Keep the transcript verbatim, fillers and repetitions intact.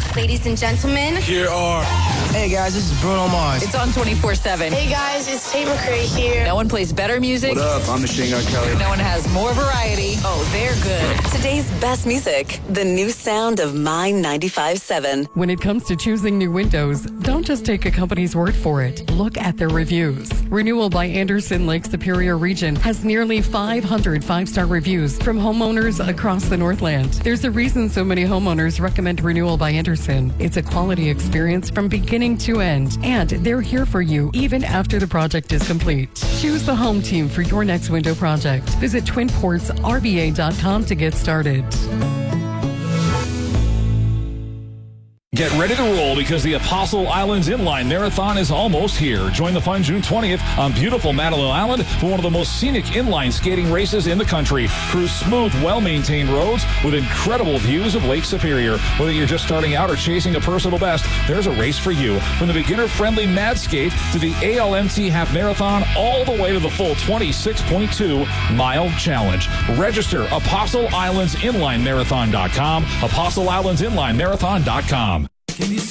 Ladies and gentlemen, here are... Hey guys, this is Bruno Mars. It's on twenty-four seven. Hey guys, it's Tate McRae here. No one plays better music. What up? I'm Machine Gun Kelly. No one has more variety. Oh, they're good. Today's best music, the new sound of My ninety-five point seven. When it comes to choosing new windows, don't just take a company's word for it. Look at their reviews. Renewal by Anderson Lake Superior Region has nearly five hundred five-star reviews from homeowners across the Northland. There's a reason so many homeowners recommend Renewal by Anderson. It's a quality experience from beginning to end, and they're here for you even after the project is complete. Choose the home team for your next window project. Visit twin ports r b a dot com to get started. Get ready to roll because the Apostle Islands Inline Marathon is almost here. Join the fun June twentieth on beautiful Madeline Island for one of the most scenic inline skating races in the country. Cruise smooth, well-maintained roads with incredible views of Lake Superior. Whether you're just starting out or chasing a personal best, there's a race for you. From the beginner-friendly Mad Skate to the A L M T Half Marathon, all the way to the full twenty-six point two mile challenge. Register Apostle Islands Inline Marathon dot com, Apostle Islands Inline Marathon dot com.